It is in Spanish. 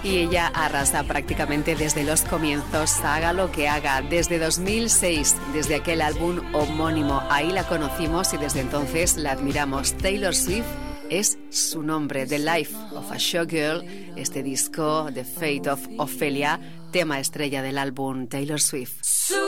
Y ella arrasa prácticamente desde los comienzos, haga lo que haga. Desde 2006, desde aquel álbum homónimo, ahí la conocimos y desde entonces la admiramos. Taylor Swift es su nombre. The Life of a Showgirl, este disco, The Fate of Ophelia, tema estrella del álbum Taylor Swift.